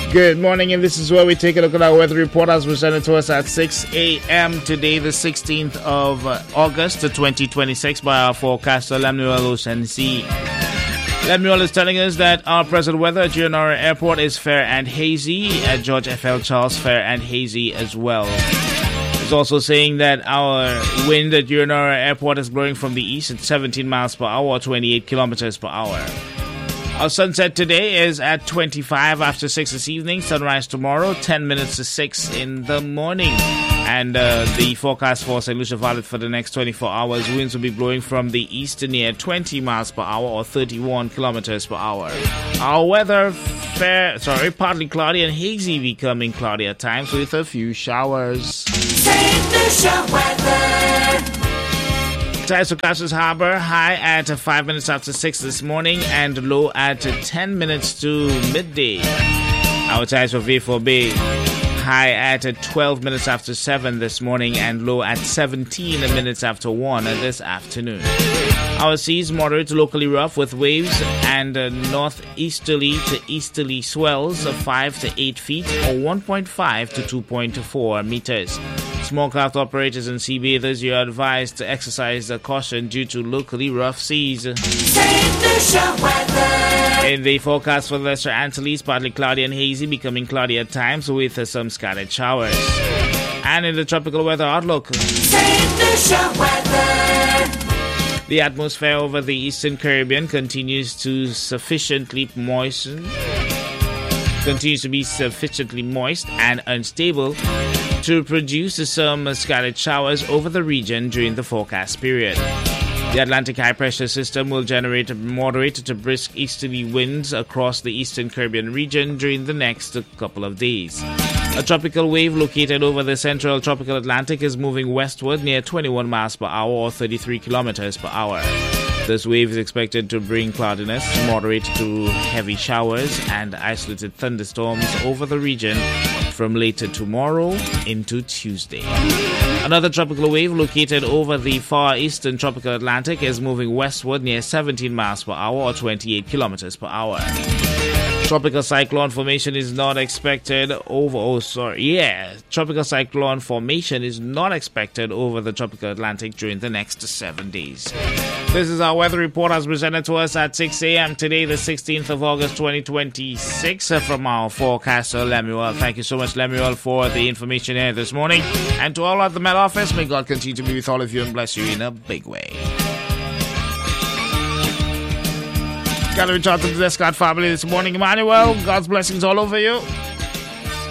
Good morning, and this is where we take a look at our weather report as presented to us at 6 a.m. today, the 16th of August 2026 by our forecaster, Lemuel Osensi. Lemuel is telling us that our present weather at Giannara Airport is fair and hazy, at George F.L. Charles fair and hazy as well. He's also saying that our wind at Giannara Airport is blowing from the east at 17 miles per hour or 28 kilometers per hour. Our sunset today is at 25 after 6 this evening. Sunrise tomorrow, 10 minutes to 6 in the morning. And the forecast for St. Lucia Valley for the next 24 hours, winds will be blowing from the east near 20 miles per hour or 31 kilometers per hour. Our weather, partly cloudy and hazy, becoming cloudy at times with a few showers. St. Lucia weather. Tides for Castles Harbor, high at 5 minutes after 6 this morning and low at 10 minutes to midday. Our tides for Vieux Bay, high at 12 minutes after 7 this morning and low at 17 minutes after 1 this afternoon. Our seas moderate to locally rough with waves and northeasterly to easterly swells of 5 to 8 feet or 1.5 to 2.4 meters. Small craft operators and sea bathers, you are advised to exercise caution due to locally rough seas. In the forecast for the Lesser Antilles, partly cloudy and hazy, becoming cloudy at times with some scattered showers. And in the tropical weather outlook, the atmosphere over the Eastern Caribbean continues to be sufficiently moist and unstable to produce some scattered showers over the region during the forecast period. The Atlantic high pressure system will generate moderate to brisk easterly winds across the Eastern Caribbean region during the next couple of days. A tropical wave located over the central tropical Atlantic is moving westward near 21 miles per hour or 33 kilometers per hour. This wave is expected to bring cloudiness, moderate to heavy showers, and isolated thunderstorms over the region from later tomorrow into Tuesday. Another tropical wave located over the far eastern tropical Atlantic is moving westward near 17 miles per hour or 28 kilometers per hour. Tropical cyclone formation is not expected Tropical cyclone formation is not expected over the tropical Atlantic during the next 7 days. This is our weather report as presented to us at 6 a.m. today, the 16th of August 2026 from our forecaster, Lemuel. Thank you so much, Lemuel, for the information here this morning. And to all at the Met Office, may God continue to be with all of you and bless you in a big way. Got to reach out to the Descott family this morning. Emmanuel, God's blessings all over you.